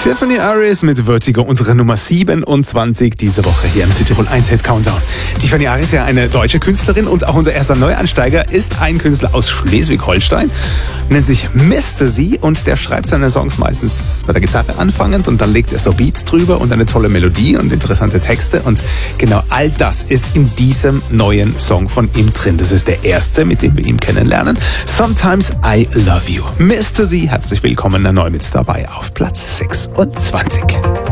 Tiffany Aries mit Vertigo, unsere Nummer 27 diese Woche hier im Südtirol 1 Hit Countdown. Tiffany Aries ist ja eine deutsche Künstlerin und auch unser erster Neuansteiger ist ein Künstler aus Schleswig-Holstein. Nennt sich Mr. Z und der schreibt seine Songs meistens bei der Gitarre anfangend und dann legt er so Beats drüber und eine tolle Melodie und interessante Texte und genau all das ist in diesem neuen Song von ihm drin. Das ist der erste, mit dem wir ihn kennenlernen. Sometimes I Love You. Mr. Z, herzlich willkommen neu mit dabei auf Platz 26.